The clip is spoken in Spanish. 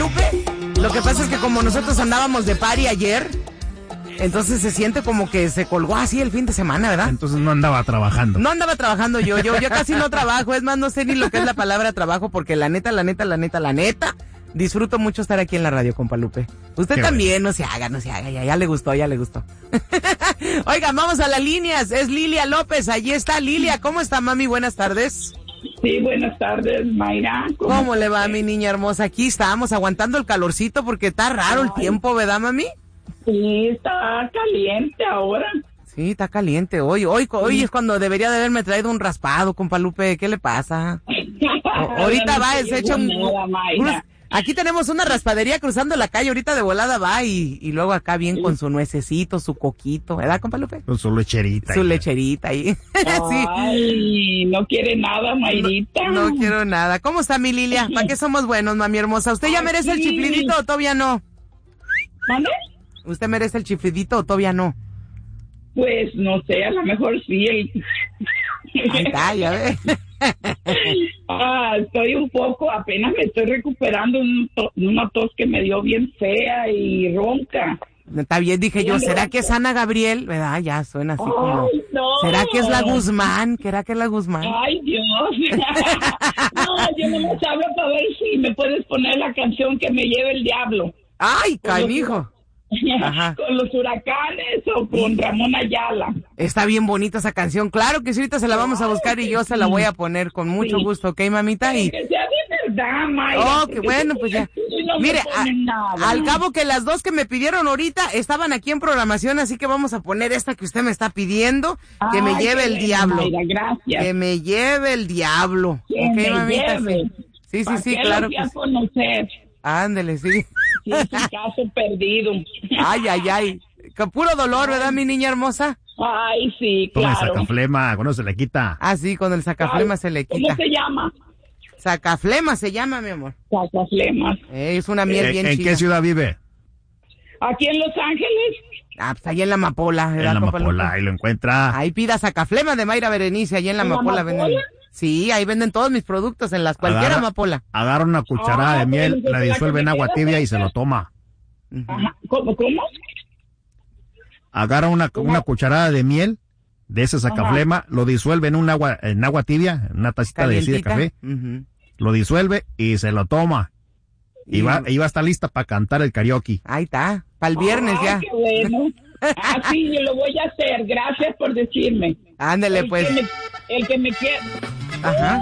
Guadalupe? Lo que pasa es que como nosotros andábamos de party ayer, entonces se siente como que se colgó así el fin de semana, ¿verdad? Entonces no andaba trabajando. No andaba trabajando yo casi no trabajo, es más, no sé ni lo que es la palabra trabajo, porque la neta, disfruto mucho estar aquí en la radio, compa Lupe. Usted Qué también, bueno. no se haga, ya le gustó. Oigan, vamos a las líneas, es Lilia López, allí está Lilia, ¿cómo está, mami? Buenas tardes. Sí, buenas tardes, Mayra. ¿Cómo le va, mi niña hermosa? Aquí estamos aguantando el calorcito porque está raro el tiempo, ¿verdad, mami? Sí, está caliente ahora. Sí, está caliente hoy es cuando debería de haberme traído un raspado, compa Lupe, ¿qué le pasa? Ahorita va, se echa un... Aquí tenemos una raspadería cruzando la calle, ahorita de volada va y luego acá bien con su nuececito, su coquito, ¿verdad, compa Lupe? Con su lecherita. Su lecherita ahí. Sí. Ay, no quiere nada, Mayrita. No quiero nada. ¿Cómo está mi Lilia? ¿Para qué somos buenos, mami hermosa? ¿Usted ya merece el chiflidito o todavía no? ¿Vale? ¿Usted merece el chiflidito o todavía no? Pues no sé, a lo mejor sí. Ahí está, ya ve. Estoy un poco, apenas me estoy recuperando una tos que me dio bien fea y ronca. Está bien, dije yo, ¿será que es Ana Gabriel? ¿Verdad? Ya suena así como... No. ¿Será que es la Guzmán? ¿Será que es la Guzmán? Ay, Dios. No, yo no me hablo para ver si me puedes poner la canción que me lleve el diablo. Ay, mijo. Ajá. Con los huracanes o con Ramón Ayala. Está bien bonita esa canción. Claro que sí, ahorita se la vamos a buscar y yo se la voy a poner con mucho gusto, ¿ok, mamita? Y... Que sea de verdad, Mayra. Oh, qué bueno, pues ya. No mire, al cabo que las dos que me pidieron ahorita estaban aquí en programación, así que vamos a poner esta que usted me está pidiendo, que me lleve el diablo. Mayra, gracias. Que me lleve el diablo. Que ¿Ok, me mamita? lleve. Sí, claro que sí. Conocer. Ándele, sí. Sí, es un caso perdido. Ay. Con puro dolor, ¿verdad, mi niña hermosa? Ay, sí, Con claro. el sacaflema, con eso se le quita. Ah, sí, con el sacaflema se le quita. ¿Cómo se llama? Sacaflema se llama, mi amor. Sacaflemas. Es una miel bien ¿En chida. qué ciudad vive? Aquí en Los Ángeles. Pues ahí en la Amapola, ¿verdad, En la compa Amapola, Lupe? ahí lo encuentra. Ahí pida sacaflema de Mayra Berenice, ahí en la Amapola venden. Sí, ahí venden todos mis productos, en cualquier Amapola. Agarra una cucharada de miel, la disuelve en agua tibia y se lo toma. Ajá. ¿Cómo? Agarra una cucharada de miel de ese sacaflema, lo disuelve en agua tibia, en una tacita de café, lo disuelve y se lo toma. Y va a estar lista para cantar el karaoke. Ahí está, para el viernes ya. Qué bueno. Sí, yo lo voy a hacer. Gracias por decirme. Ándele, pues. El que me quiere. Ajá.